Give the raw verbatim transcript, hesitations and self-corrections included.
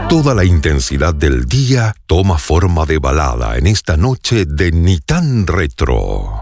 Toda la intensidad del día toma forma de balada en esta noche de Ni tan retro.